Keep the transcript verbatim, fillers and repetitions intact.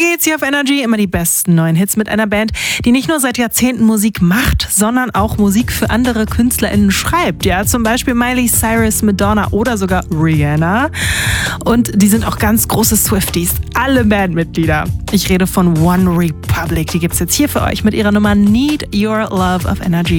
geht's hier auf Energy. Immer die besten neuen Hits mit einer Band, die nicht nur seit Jahrzehnten Musik macht, sondern auch Musik für andere KünstlerInnen schreibt. Ja, zum Beispiel Miley Cyrus, Madonna oder sogar Rihanna. Und die sind auch ganz große Swifties. Alle Bandmitglieder. Ich rede von One Republic. Die gibt's jetzt hier für euch mit ihrer Nummer Need Your Love auf Energy.